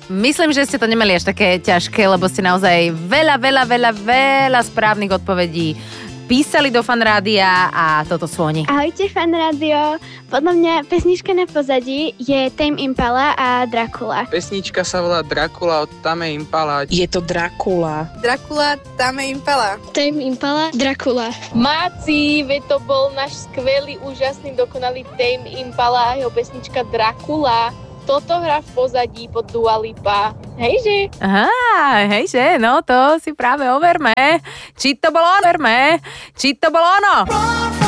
Myslím, že ste to nemali až také ťažké, lebo ste naozaj veľa správnych odpovedí písali do Fanrádia a toto sú oni. Ahojte Fanrádio, podľa mňa pesnička na pozadí je Tame Impala a Dracula. Pesnička sa volá Dracula od Tame Impala. Je to Dracula. Dracula, Tame Impala. Tame Impala, Dracula. Máci, veď to bol náš skvelý, úžasný, dokonalý Tame Impala a jeho pesnička Dracula. Toto hrá v pozadí pod Dua Lipa. Hejže? Aha, hejže, no to si práve overme. Či to bolo ono?